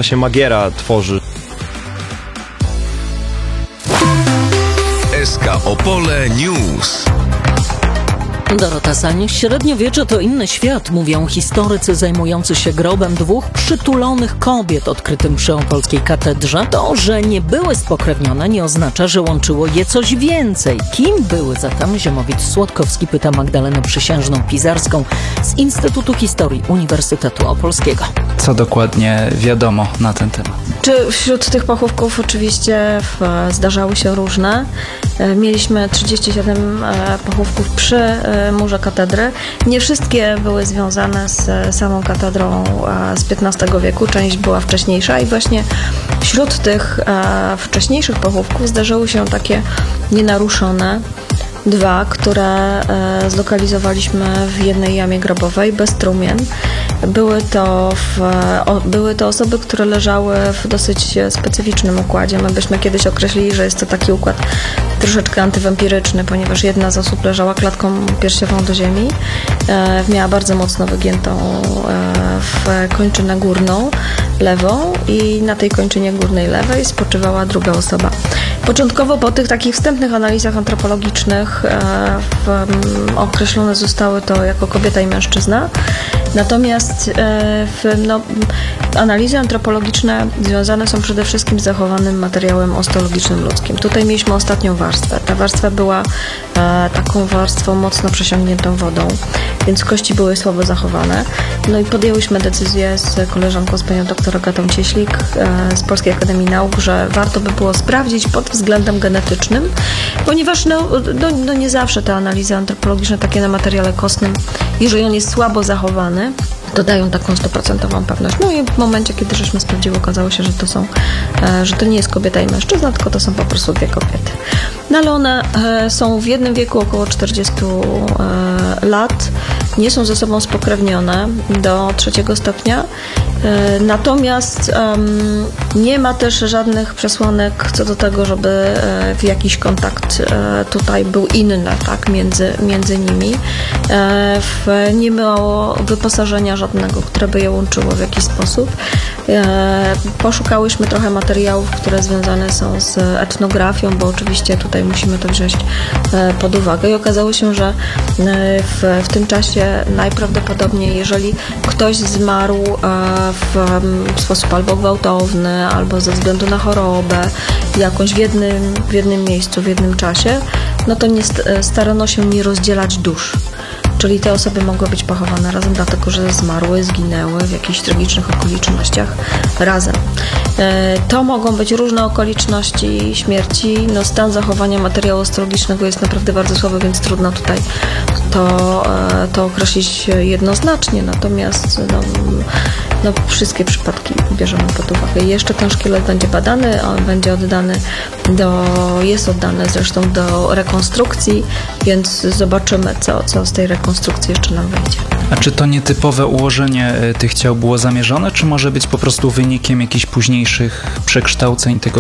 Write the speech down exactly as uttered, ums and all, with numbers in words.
właśnie Magiera tworzy. S K Opole News. Dorota Sań. Średniowiecze to inny świat, mówią historycy zajmujący się grobem dwóch przytulonych kobiet odkrytym przy opolskiej katedrze. To, że nie były spokrewnione, nie oznacza, że łączyło je coś więcej. Kim były zatem? Ziemowicz-Słodkowski pyta Magdalenę Przysiężną Pizarską z Instytutu Historii Uniwersytetu Opolskiego. Co dokładnie wiadomo na ten temat? Czy wśród tych pochówków oczywiście w, zdarzały się różne. Mieliśmy trzydzieści siedem pochówków przy murze katedry. Nie wszystkie były związane z samą katedrą z piętnastego wieku, część była wcześniejsza i właśnie wśród tych wcześniejszych pochówków zdarzyły się takie nienaruszone dwa, które zlokalizowaliśmy w jednej jamie grobowej bez trumien. Były to, w, o, były to osoby, które leżały w dosyć specyficznym układzie. My byśmy kiedyś określili, że jest to taki układ troszeczkę antywampiryczny, ponieważ jedna z osób leżała klatką piersiową do ziemi, e, miała bardzo mocno wygiętą e, w kończynę górną, lewą i na tej kończynie górnej lewej spoczywała druga osoba. Początkowo po tych takich wstępnych analizach antropologicznych e, w, m, określone zostały to jako kobieta i mężczyzna. Natomiast e, w, no, analizy antropologiczne związane są przede wszystkim z zachowanym materiałem osteologicznym ludzkim. Tutaj mieliśmy ostatnią warstwę. Ta warstwa była e, taką warstwą mocno przesiągniętą wodą, więc kości były słabo zachowane. No i podjęłyśmy decyzję z koleżanką, z panią doktor Agatą Cieślik e, z Polskiej Akademii Nauk, że warto by było sprawdzić pod względem genetycznym, ponieważ no, no, no nie zawsze te analizy antropologiczne takie na materiale kostnym, jeżeli on jest słabo zachowany, to dają taką stuprocentową pewność. No i w momencie, kiedy żeśmy sprawdziły, okazało się, że to są, że to nie jest kobieta i mężczyzna, tylko to są po prostu dwie kobiety. No ale one są w jednym wieku około czterdziestu lat, nie są ze sobą spokrewnione do trzeciego stopnia, natomiast um, nie ma też żadnych przesłanek co do tego, żeby w jakiś kontakt tutaj był inny, tak, między, między nimi. W, nie było wyposażenia żadnego, które by je łączyło w jakiś sposób. Poszukałyśmy trochę materiałów, które związane są z etnografią, bo oczywiście tutaj musimy to wziąć pod uwagę i okazało się, że w, w tym czasie najprawdopodobniej, jeżeli ktoś zmarł w, w sposób albo gwałtowny, albo ze względu na chorobę, jakąś w jednym, w jednym miejscu, w jednym czasie, no to nie starano się nie rozdzielać dusz. Czyli te osoby mogły być pochowane razem, dlatego że zmarły, zginęły w jakichś tragicznych okolicznościach razem. To mogą być różne okoliczności śmierci. No, stan zachowania materiału osteologicznego jest naprawdę bardzo słaby, więc trudno tutaj to, to określić jednoznacznie. Natomiast no, no, wszystkie przypadki bierzemy pod uwagę. I jeszcze ten szkielet będzie badany, on będzie oddany do, jest oddany zresztą do rekonstrukcji, więc zobaczymy, co, co z tej rekonstrukcji jeszcze nam wyjdzie. A czy to nietypowe ułożenie tych ciał było zamierzone, czy może być po prostu wynikiem jakichś późniejszych przekształceń tego